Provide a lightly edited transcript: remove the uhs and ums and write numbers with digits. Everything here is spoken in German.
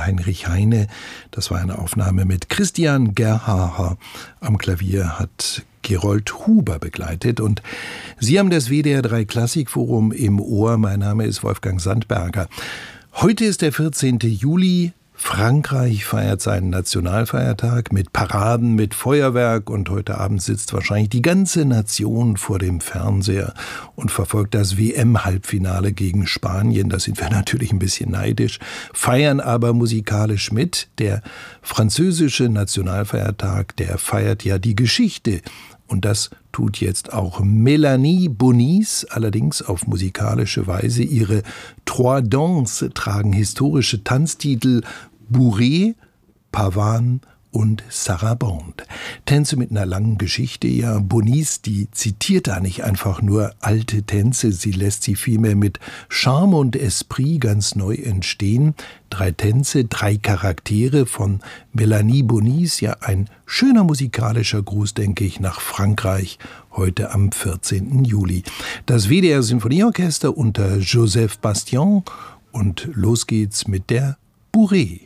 Heinrich Heine. Das war eine Aufnahme mit Christian Gerhaher. Am Klavier hat Gerold Huber begleitet. Und Sie haben das WDR 3 Klassikforum im Ohr. Mein Name ist Wolfgang Sandberger. Heute ist der 14. Juli. Frankreich feiert seinen Nationalfeiertag mit Paraden, mit Feuerwerk, und heute Abend sitzt wahrscheinlich die ganze Nation vor dem Fernseher und verfolgt das WM-Halbfinale gegen Spanien. Da sind wir natürlich ein bisschen neidisch, feiern aber musikalisch mit. Der französische Nationalfeiertag, der feiert ja die Geschichte. Und das tut jetzt auch Mélanie Bonis, allerdings auf musikalische Weise. Ihre Trois Danses tragen historische Tanztitel Bourrée, Pavane und Sarabande. Tänze mit einer langen Geschichte. Ja, Bonis, die zitiert da nicht einfach nur alte Tänze, sie lässt sie vielmehr mit Charme und Esprit ganz neu entstehen. 3 Tänze, 3 Charaktere von Mélanie Bonis. Ja, ein schöner musikalischer Gruß, denke ich, nach Frankreich heute am 14. Juli. Das WDR Sinfonieorchester unter Joseph Bastian, und los geht's mit der Bourrée.